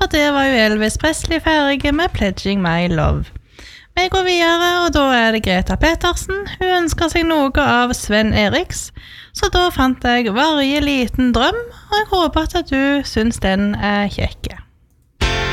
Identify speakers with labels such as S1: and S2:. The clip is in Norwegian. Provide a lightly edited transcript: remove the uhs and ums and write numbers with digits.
S1: og det var jo Elvis Presley ferdig med Pledging My Love. Vi går videre, og da det Greta Petersen. Hun ønsker seg noe av Sven Eriks, så da fant jeg Varje liten drøm, og jeg håper at du syns den kjekke.